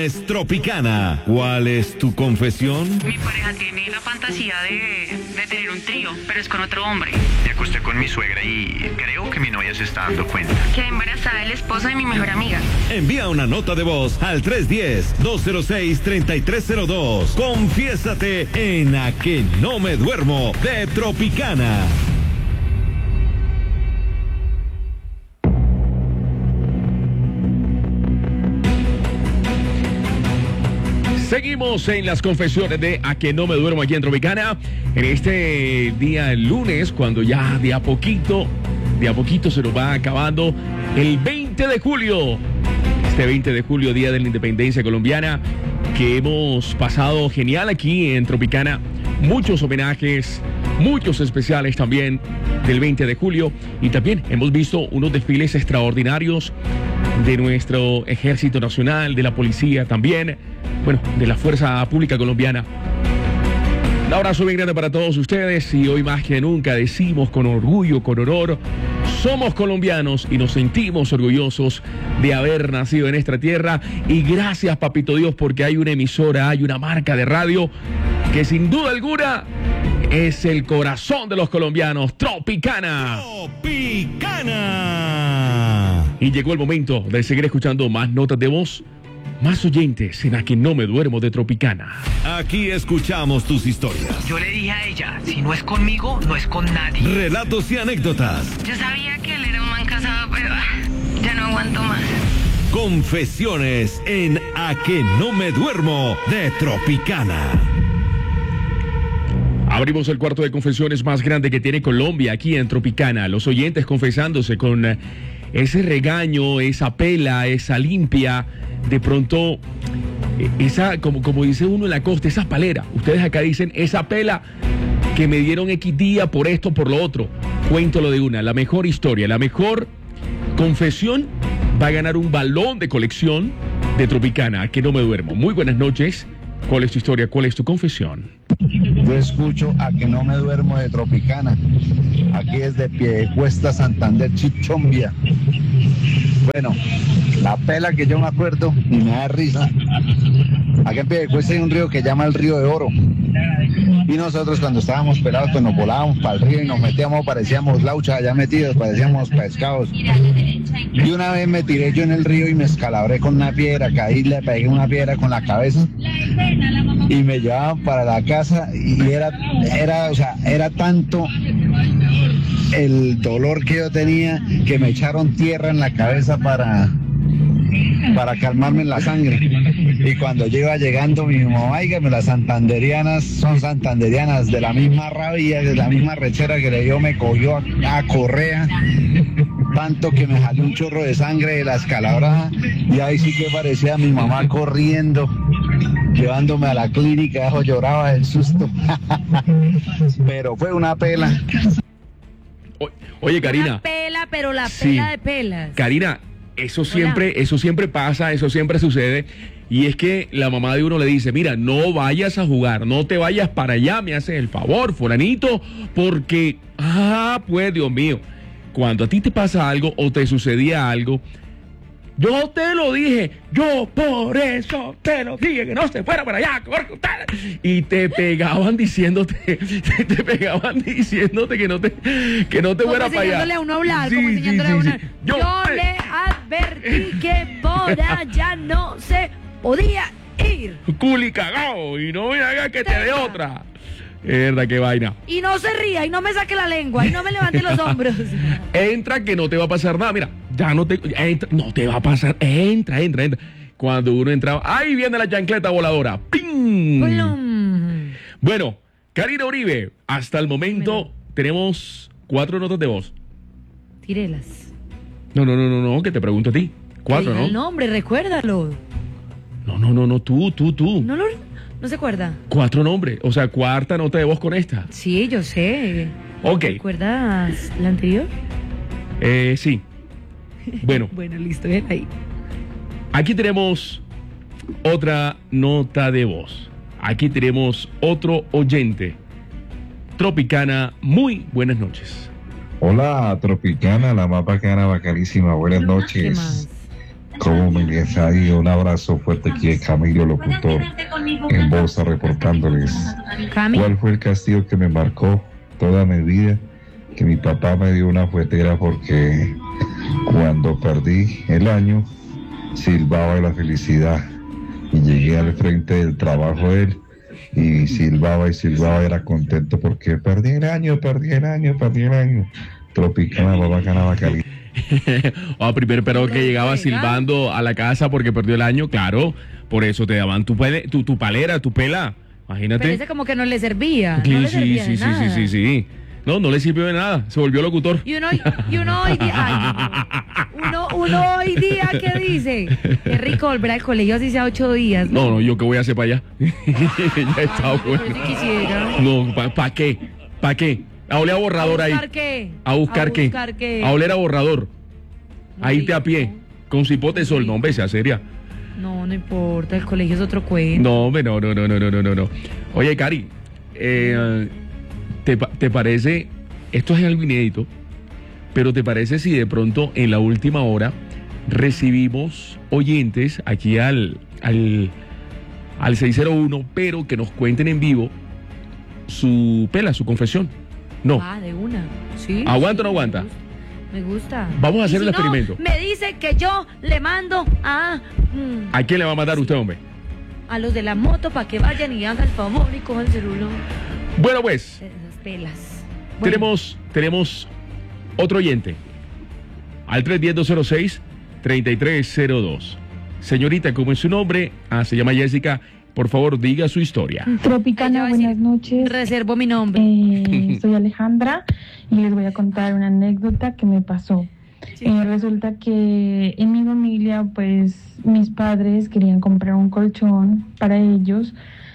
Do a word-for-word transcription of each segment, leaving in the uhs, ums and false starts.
Es Tropicana. ¿Cuál es tu confesión? Mi pareja tiene la fantasía de, de tener un trío, pero es con otro hombre. Me acosté con mi suegra y creo que mi novia se está dando cuenta. Quedé embarazada de la esposa de mi mejor amiga. Envía una nota de voz al tres uno cero, dos cero seis, tres tres cero dos. Confiésate en A Que No Me Duermo de Tropicana. Seguimos en las confesiones de A Que No Me Duermo aquí en Tropicana. En este día lunes, cuando ya de a poquito, de a poquito se nos va acabando el veinte de julio. Este veinte de julio, Día de la Independencia Colombiana, que hemos pasado genial aquí en Tropicana. Muchos homenajes, muchos especiales también del veinte de julio. Y también hemos visto unos desfiles extraordinarios de nuestro Ejército Nacional, de la Policía también, bueno, de la Fuerza Pública Colombiana. Un abrazo bien grande para todos ustedes y hoy más que nunca decimos con orgullo, con honor, somos colombianos y nos sentimos orgullosos de haber nacido en esta tierra. Y gracias, Papito Dios, porque hay una emisora, hay una marca de radio que sin duda alguna es el corazón de los colombianos, Tropicana. Tropicana. Y llegó el momento de seguir escuchando más notas de voz, más oyentes en A Que No Me Duermo de Tropicana. Aquí escuchamos tus historias. Yo le dije a ella, si no es conmigo, no es con nadie. Relatos y anécdotas. Yo sabía que él era un man casado, pero ah, ya no aguanto más. Confesiones en A Que No Me Duermo de Tropicana. Abrimos el cuarto de confesiones más grande que tiene Colombia aquí en Tropicana. Los oyentes confesándose con eh, ese regaño, esa pela, esa limpia, de pronto, eh, esa, como, como dice uno en la costa, esa palera. Ustedes acá dicen, esa pela que me dieron X día por esto, por lo otro. Cuéntalo de una, la mejor historia, la mejor confesión va a ganar un balón de colección de Tropicana, A Que No Me Duermo. Muy buenas noches. ¿Cuál es tu historia? ¿Cuál es tu confesión? Yo escucho A Que No Me Duermo de Tropicana. Aquí desde Piedecuesta, Santander, Chichombia. Bueno, la pela que yo me acuerdo y me da risa. Aquí en Piedecuesta hay un río que llama el Río de Oro. Y nosotros cuando estábamos pelados, pues nos volábamos para el río y nos metíamos, parecíamos lauchas allá metidos, parecíamos pescados. Y una vez me tiré yo en el río y me escalabré con una piedra, caí, le pegué una piedra con la cabeza y me llevaban para la casa y era, era, o sea, era tanto el dolor que yo tenía que me echaron tierra en la cabeza para, para calmarme en la sangre. Y cuando yo iba llegando, mi mamá, oígame, las santanderianas son santanderianas, de la misma rabia, de la misma rechera que le dio, me cogió a, a correa, tanto que me salió un chorro de sangre de la escalabrada, y ahí sí que parecía a mi mamá corriendo, llevándome a la clínica, eso lloraba del susto. Pero fue una pela. O, oye, Karina. Una pela, pero la Sí. pela de pelas. Karina, eso siempre, eso siempre pasa, eso siempre sucede. Y es que la mamá de uno le dice, mira, no vayas a jugar, no te vayas para allá, me haces el favor, fulanito, porque, ah, pues, Dios mío, cuando a ti te pasa algo o te sucedía algo, yo te lo dije, yo por eso te lo dije, que no se fuera para allá, porque usted... Y te pegaban diciéndote, te, te pegaban diciéndote que no te, que no te Como fuera para allá. enseñándole a uno a hablar, Sí, como sí, enseñándole sí, a uno. sí. Yo, Yo- le advertí que por allá no se podía ir. Culi cagao, y no me haga que te dé Tenga. otra. Es verdad, qué vaina. Y no se ría, y no me saque la lengua, y no me levante los hombros. Entra que no te va a pasar nada. Mira, ya no te. Entra, no te va a pasar. Entra, entra, entra. Cuando uno entraba, ahí viene la chancleta voladora. ¡Ping! Plum. Bueno, Karina Uribe, hasta el momento Dímelo. tenemos cuatro notas de voz. Tírelas. No, no, no, no, no, que te pregunto a ti. Cuatro, Diga ¿no? el nombre, recuérdalo. No, no, no, no, tú, tú, tú. ¿No, lo, ¿No se acuerda? Cuatro nombres. O sea, cuarta nota de voz con esta. Sí, yo sé. Ok. ¿Recuerdas la anterior? Eh, sí. Bueno, Bueno, listo, ven ahí. aquí tenemos otra nota de voz. Aquí tenemos otro oyente. Tropicana, muy buenas noches. Hola, Tropicana, la más bacana, bacanísima. Buenas ¿Qué noches. más? ¿Cómo me les ha ido? Un abrazo fuerte aquí de Camilo Locutor en Bosa reportándoles. Cami. ¿Cuál fue el castigo que me marcó toda mi vida? Que mi papá me dio una fuetera porque cuando perdí el año silbaba de la felicidad y llegué al frente del trabajo de él y silbaba y silbaba, era contento porque perdí el año, perdí el año, perdí el año. Tropicana, papá, ganaba caliente. O primero, pero que llegaba silbando a la casa porque perdió el año, claro, por eso te daban tu, pele, tu, tu palera, tu pela, imagínate. Pero ese como que no le servía. Sí, no le sí, servía sí, de sí, nada. sí, sí, sí. No, no le sirvió de nada, se volvió locutor. Y uno, y uno hoy día, ay, uno, uno hoy día, ¿qué dice? Qué rico volver al colegio así sea ocho días. No, no, yo qué voy a hacer para allá. Ya está bueno. Yo sí quisiera. No, ¿para pa qué? ¿Para qué? A oler a borrador ahí. ¿A buscar qué? ¿A buscar, ¿A qué? buscar qué? A oler a borrador. No A irte a digo. pie, con cipote de sol, no, hombre, sea seria. No, no importa, el colegio es otro cuento. No, hombre, no, no, no, no, no, no, no, no. Oye, Cari, eh, ¿te, pa- ¿te parece, esto es algo inédito, pero te parece si de pronto en la última hora recibimos oyentes aquí al, al, al seis cero uno, pero que nos cuenten en vivo su pela, su confesión? No. Ah, de una. Sí. ¿Aguanta o no sí, aguanta? Me gusta. Vamos a Y hacer si el no, experimento. Me dice que yo le mando a, mm, ¿A quién le va a mandar usted, hombre? a los de la moto para que vayan y hagan el favor y cojan el celular. Bueno, pues, Esas pelas. Bueno, tenemos, tenemos otro oyente. Al tres uno cero, dos cero seis, tres tres cero dos. Señorita, ¿cómo es su nombre? Ah, se llama Jessica. Por favor, diga su historia. ella Tropicana, va a buenas decir, noches. Reservo mi nombre. Eh, soy Alejandra y les voy a contar una anécdota que me pasó. Sí. Eh, resulta que en mi familia, pues mis padres querían comprar un colchón para ellos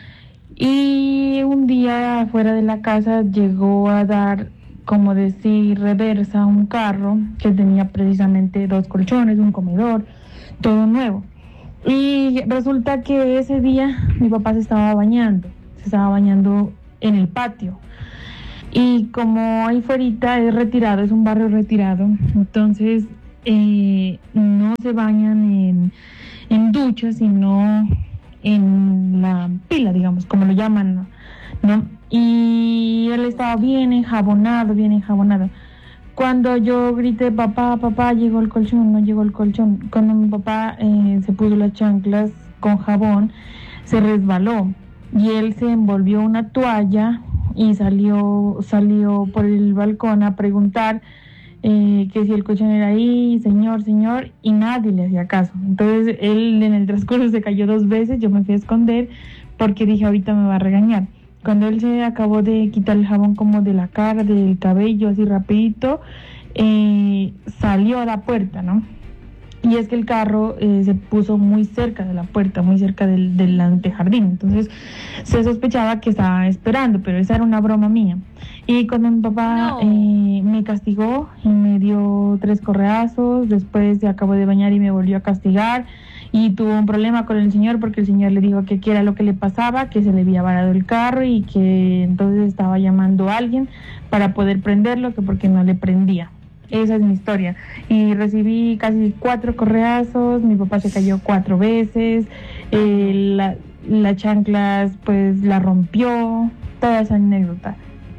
y un día afuera de la casa llegó a dar, como decir, reversa un carro que tenía precisamente dos colchones, un comedor, todo nuevo. Y resulta que ese día mi papá se estaba bañando, se estaba bañando en el patio. Y como ahí fuera es retirado, es un barrio retirado, entonces eh, no se bañan en, en duchas, sino en la pila, digamos, como lo llaman, ¿no? Y él estaba bien enjabonado, bien enjabonado. Cuando yo grité, papá, papá, llegó el colchón, no llegó el colchón. Cuando mi papá eh, se puso las chanclas con jabón, se resbaló y él se envolvió una toalla y salió, salió por el balcón a preguntar eh, que si el colchón era ahí, señor, señor, y nadie le hacía caso. Entonces él en el transcurso se cayó dos veces, yo me fui a esconder porque dije, ahorita me va a regañar. Cuando él se acabó de quitar el jabón como de la cara, del cabello, así rapidito, eh, salió a la puerta, ¿no? Y es que el carro eh, se puso muy cerca de la puerta, muy cerca del, del antejardín. Entonces se sospechaba que estaba esperando, pero esa era una broma mía. Y cuando mi papá No. eh, me castigó y me dio tres correazos, después se acabó de bañar y me volvió a castigar. Y tuvo un problema con el señor porque el señor le dijo que qué era lo que le pasaba, que se le había varado el carro y que entonces estaba llamando a alguien para poder prenderlo, que porque no le prendía. Esa es mi historia. Y recibí casi cuatro correazos, mi papá se cayó cuatro veces, eh, la, la chanclas pues la rompió, toda esa anécdota.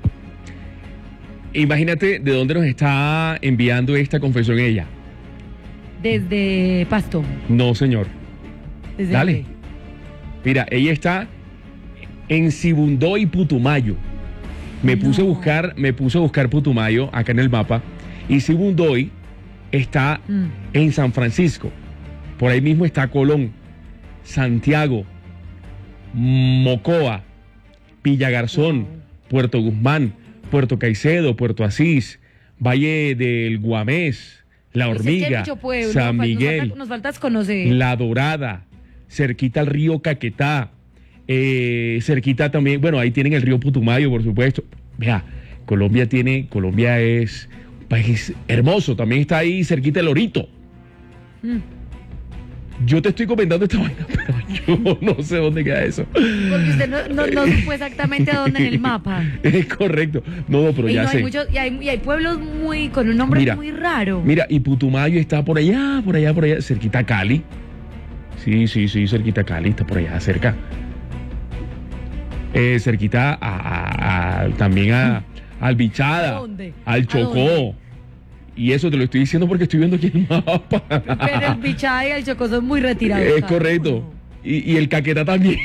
Imagínate de dónde nos está enviando esta confesión ella. Desde Pasto. No, señor. Desde Dale. dónde? Mira, ella está en Sibundoy, Putumayo. Me puse a No. buscar, me puse a buscar Putumayo acá en el mapa y Sibundoy está Mm. en San Francisco. Por ahí mismo está Colón, Santiago, Mocoa, Villagarzón, Wow. Puerto Guzmán, Puerto Caicedo, Puerto Asís, Valle del Guamés, La Pues es que hay Hormiga, mucho pueblo, San nos falta- Miguel, Nos faltas conocer. La Dorada, cerquita al río Caquetá, eh, cerquita también, bueno, ahí tienen el río Putumayo, por supuesto. Vea, Colombia tiene, Colombia es un país hermoso, también está ahí cerquita el Orito. Mm. Yo te estoy comentando esta vaina, pero Yo no sé dónde queda eso. Porque usted no, no, no supo exactamente a dónde en el mapa. Es correcto. No, no, pero y ya no sé. hay muchos, y, hay, y hay pueblos muy con un nombre Mira, muy raro. Mira, y Putumayo está por allá, por allá, por allá, cerquita a Cali. Sí, sí, sí, cerquita a Cali, está por allá, cerca. Eh, cerquita a, a- a- también a, al Bichada, ¿A dónde? al ¿A Chocó. dónde? Y eso te lo estoy diciendo porque estoy viendo aquí el mapa. Pero el Bichada y el Chocó son muy retirados. Es cada correcto. uno. Y, y el Caquetá también.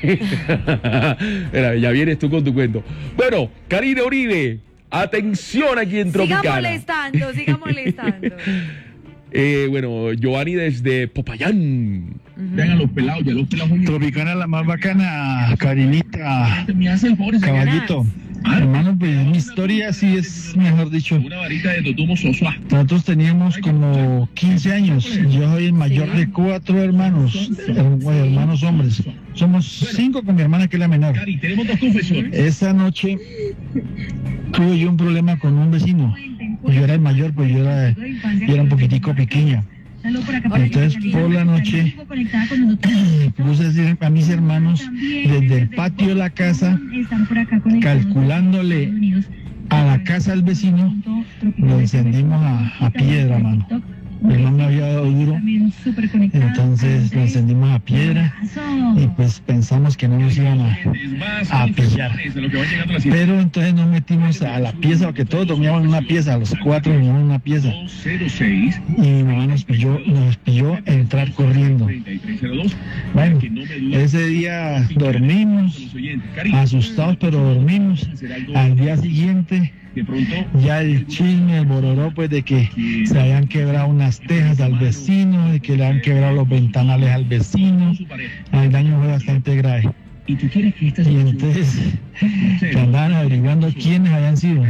Mira, ya vienes tú con tu cuento. Bueno, Karina Uribe, atención aquí en Siga Tropicana. molestando, siga molestando. Eh, bueno, Giovanni desde Popayán. Vengan los pelados, ya los pelados. Tropicana la más bacana, Karinita, caballito. Hermano, pues mi historia sí es, mejor dicho. Una varita de Totumo Sosua. Nosotros teníamos como quince años. Yo soy el mayor de cuatro hermanos, her- hermanos hombres. Somos cinco con mi hermana que es la menor. Tenemos dos confesiones. Esa noche tuve yo un problema con un vecino. Yo era el mayor, pues yo era, yo era un poquitico pequeña. Entonces por la noche puse a decir a mis hermanos desde el patio de la casa, calculándole a la casa del vecino, lo encendimos a, a piedra, mano. Él no me había dado duro, entonces lo encendimos a piedra y pues pensamos que no nos iban a, a pillar. Pero entonces nos metimos a la pieza, porque todos dormíamos en una pieza, los cuatro dormíamos en una pieza. Y mi mamá nos pilló, nos pilló entrar corriendo. Bueno, ese día dormimos, asustados, pero dormimos. Al día siguiente, ya el chisme, el bororó, pues de que se habían quebrado unas tejas al vecino, de que le han quebrado los ventanales al vecino. El daño fue bastante grave. Y entonces que andaban averiguando quiénes habían sido.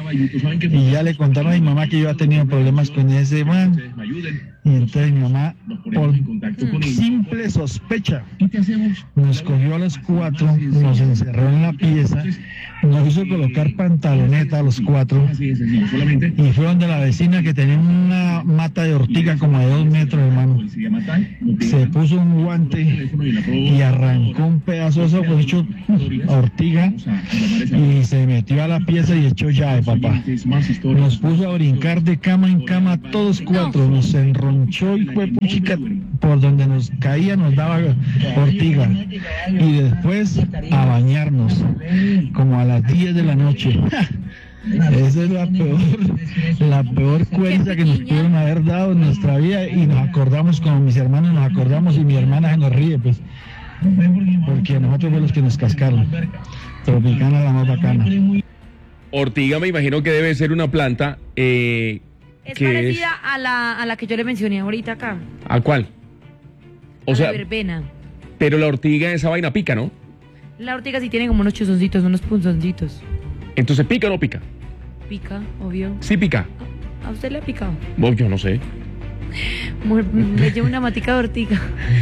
Y ya le contaron a mi mamá que yo había tenido problemas con ese man. Y entonces mi mamá, por simple sospecha, nos cogió a los cuatro, nos encerró en la pieza, nos hizo colocar pantaloneta a los cuatro. Y fue donde la vecina, que tenía una mata de ortiga como de dos metros, hermano, se puso un guante y arrancó un pedazo de eso, pues hecho ortiga, y se metió a la pieza y echó llave, papá. Nos puso a brincar de cama en cama todos cuatro, nos enronchó y fue puchica, por donde nos caía nos daba ortiga. Y después a bañarnos, como a las diez de la noche. Esa es la peor, la peor cuenta que nos pudieron haber dado en nuestra vida, y nos acordamos con mis hermanos, nos acordamos, y mi hermana se nos ríe, pues, porque nosotros fue los que nos cascaron. Tropicana la más bacana. Ortiga me imagino que debe ser una planta eh, Es que parecida es... a la a la que yo le mencioné ahorita acá. ¿A cuál? O a sea, la verbena. pero la ortiga, esa vaina pica, ¿no? La ortiga sí tiene como unos chuzoncitos, unos punzoncitos. Entonces, ¿pica o no pica? Pica, obvio. Sí pica. ¿A usted le ha picado? Bueno, yo no sé. Mujer, me llevo una matica de ortiga.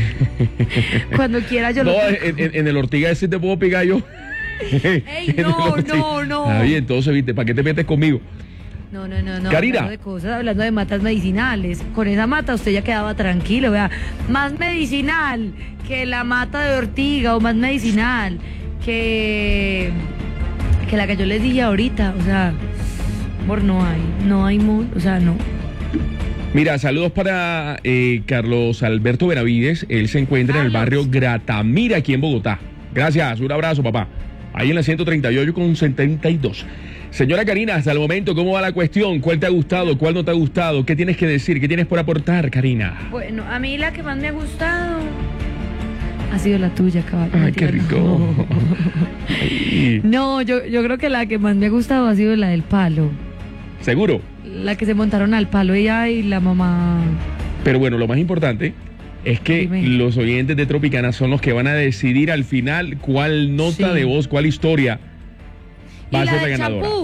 Cuando quiera yo No, lo en, en- en el ortiga ese te puedo picar yo. Ey, En el no, ortiga. no, no. Ah, bien, entonces, viste, ¿para qué te metes conmigo? No, no, no, no. Karina. Hablando de cosas, hablando de matas medicinales. Con esa mata usted ya quedaba tranquilo, vea. Más medicinal que la mata de ortiga, o más medicinal que, que la que yo les dije ahorita. O sea, amor, no hay. No hay, mu- o sea, no. Mira, saludos para eh, Carlos Alberto Benavides. Él se encuentra en el barrio Gratamira, aquí en Bogotá. Gracias, un abrazo, papá. Ahí en la ciento treinta y ocho con setenta y dos. Señora Karina, hasta el momento, ¿cómo va la cuestión? ¿Cuál te ha gustado? ¿Cuál no te ha gustado? ¿Qué tienes que decir? ¿Qué tienes por aportar, Karina? Bueno, a mí la que más me ha gustado ha sido la tuya, caballo. Ay, qué rico. Ay. No, yo, yo creo que la que más me ha gustado ha sido la del palo. ¿Seguro? La que se montaron al palo, ella y la mamá. Pero bueno, lo más importante es que Dime. los oyentes de Tropicana son los que van a decidir al final cuál nota Sí. de voz, cuál historia va Y a la ser la del ganadora. champú,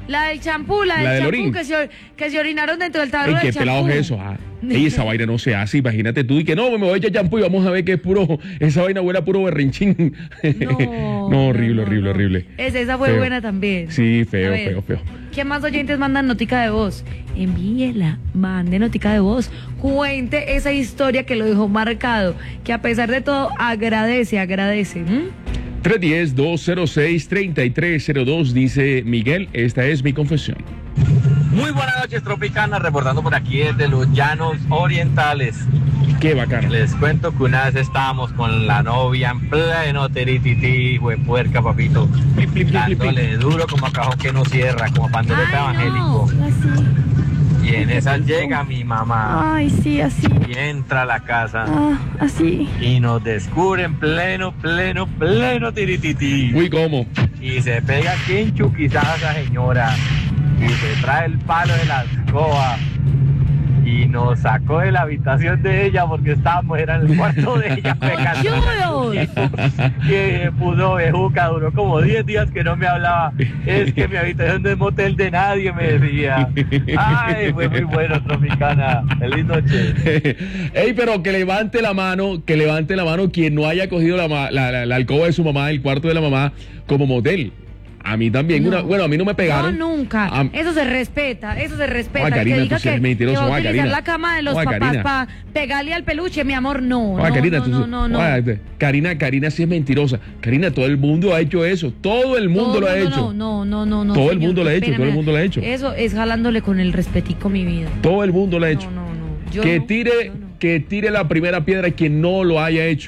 La del champú, la, La del del champú orín. que se, que se orinaron dentro del tarro Ey, del qué champú. pelado es eso. Ah. Ey, esa vaina no se hace, imagínate tú. Y que no, me voy a echar champú y vamos a ver que es puro. Esa vaina huele a puro berrinchín. No, no, horrible, no, horrible, no. horrible. Esa, esa fue Feo. buena también. Sí, A feo, ver, feo, feo. ¿Qué más oyentes mandan notica de voz? Envíela, mande notica de voz. Cuente esa historia que lo dejó marcado. Que a pesar de todo, agradece, agradece. ¿m? tres uno cero, dos cero seis, tres tres cero dos, dice Miguel, esta es mi confesión. Muy buenas noches, Tropicana, reportando por aquí desde los Llanos Orientales. Qué bacano. Les cuento que una vez estábamos con la novia en pleno teritití, puerca, papito, dándole duro como a cajón que no cierra, como pandereta evangélico. Y en esa llega mi mamá. Ay, sí, así. Y entra a la casa. Ah, así. Y nos descubre en pleno, pleno, pleno tiritití. Uy, ¿cómo? Y se pega quinchu quizás esa señora. Y se trae el palo de la escoba. Y nos sacó de la habitación de ella porque estábamos, era en el cuarto de ella pegando. Que pudo bejuca, duró como diez días que no me hablaba. Es que mi habitación no es motel de nadie, me decía. Ay, fue muy bueno, Tropicana. Feliz noche. Ey, pero que levante la mano, que levante la mano quien no haya cogido la, ma- la, la, la alcoba de su mamá, el cuarto de la mamá, como motel. A mí también, No. una, bueno, a mí no me pegaron. No, nunca. A- Eso se respeta, eso se respeta. Oa, Karina, el que diga tú sí eres que, mentiroso, que va a oa, utilizar Karina. la cama de los Oa, papás Karina. para pegarle al peluche, mi amor, no. Ah, no, Karina, no, tú- no, no, no. ah, de- Karina, Karina sí es mentirosa. Karina, todo el mundo ha hecho eso. Todo el mundo No, lo ha no, no, hecho. No, no, no, no. Todo el señor, mundo lo ha qué hecho, pena todo el me mundo da. lo ha hecho. Eso es jalándole con el respetico mi vida. Todo el mundo lo ha hecho. No, no, no. Yo que no, tire, que tire la primera piedra quien no lo haya hecho.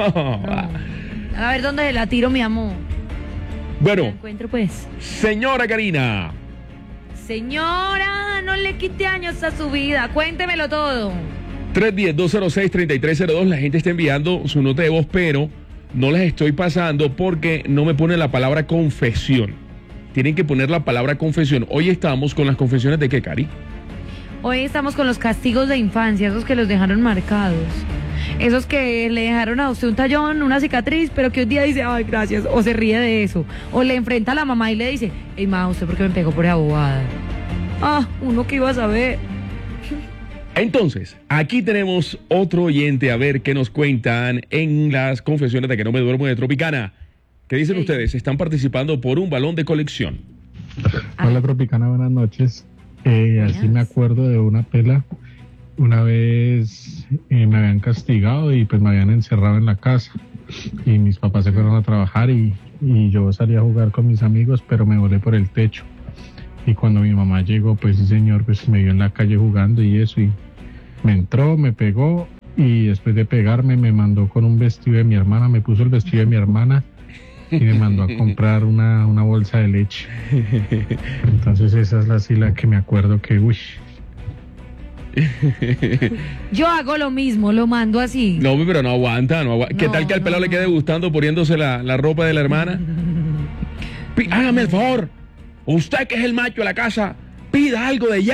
A ver dónde la tiro, mi amor. Bueno, La encuentro, pues. señora Karina. Señora, no le quite años a su vida. Cuéntemelo todo. tres uno cero, dos cero seis, tres tres cero dos. La gente está enviando su nota de voz, pero no las estoy pasando porque no me pone la palabra confesión. Tienen que poner la palabra confesión. Hoy estamos con las confesiones de qué, Cari. Hoy estamos con los castigos de infancia, esos que los dejaron marcados. Esos que le dejaron a usted un tallón, una cicatriz, pero que un día dice, ay, gracias, o se ríe de eso. O le enfrenta a la mamá y le dice, hey, ma, ¿usted por qué me pegó por esa bobada? Ah, uno que iba a saber. Entonces, aquí tenemos otro oyente a ver qué nos cuentan en las confesiones de que no me duermo de Tropicana. ¿Qué dicen Sí. ustedes? Están participando por un balón de colección. Hola Tropicana, buenas noches. Eh, así me acuerdo de una pela. Una vez eh, me habían castigado y pues me habían encerrado en la casa. Y mis papás se fueron a trabajar y, y yo salí a jugar con mis amigos, pero me volé por el techo. Y cuando mi mamá llegó, pues sí señor, pues me vio en la calle jugando y eso. Y me entró, me pegó y después de pegarme me mandó con un vestido de mi hermana, me puso el vestido de mi hermana y me mandó a comprar una, una bolsa de leche. Entonces esa es la sí la que me acuerdo que, uy. Yo hago lo mismo, lo mando así. No, pero no aguanta, no aguanta. ¿Qué No, tal que al no, pelado le no. quede gustando poniéndose la, la ropa de la hermana? Pi- Hágame el favor. Usted que es el macho de la casa, pida algo de ya.